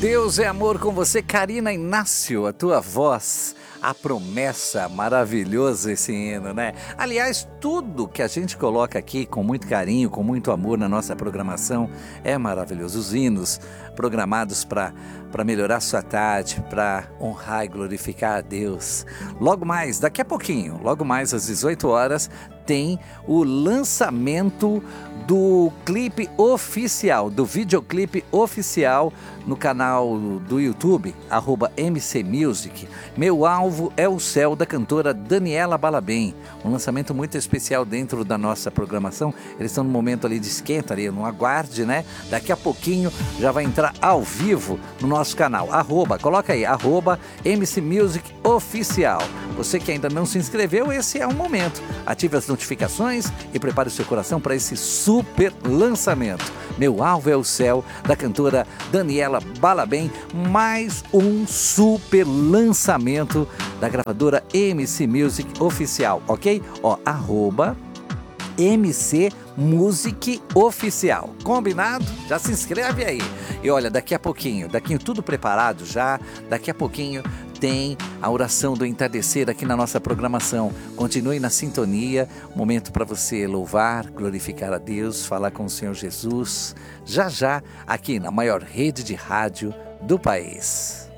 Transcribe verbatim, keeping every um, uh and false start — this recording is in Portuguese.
Deus é amor com você, Karina Inácio, a tua voz, a promessa, maravilhoso esse hino, né? Aliás, tudo que a gente coloca aqui com muito carinho, com muito amor na nossa programação é maravilhoso. Os hinos programados para para melhorar sua tarde, para honrar e glorificar a Deus. Logo mais, daqui a pouquinho, logo mais às dezoito horas, tem o lançamento do clipe oficial, do videoclipe oficial no canal do YouTube, arroba M C Music. Meu alvo é o céu, da cantora Daniela Balabem. Um lançamento muito especial dentro da nossa programação. Eles estão no momento ali de esquenta, ali, no aguarde, né? Daqui a pouquinho já vai entrar ao vivo no nosso canal. Arroba, coloca aí, arroba M C Music Oficial. Você que ainda não se inscreveu, esse é o momento. Ative as notificações e prepare o seu coração para esse super lançamento. Meu alvo é o céu, da cantora Daniela Balabem, mais um super lançamento da gravadora M C Music Oficial, ok? Ó, arroba M C Music Oficial. Combinado? Já se inscreve aí. E olha, daqui a pouquinho, daqui tudo preparado já, daqui a pouquinho tem a oração do entardecer aqui na nossa programação. Continue na sintonia, momento para você louvar, glorificar a Deus, falar com o Senhor Jesus, já já aqui na maior rede de rádio do país.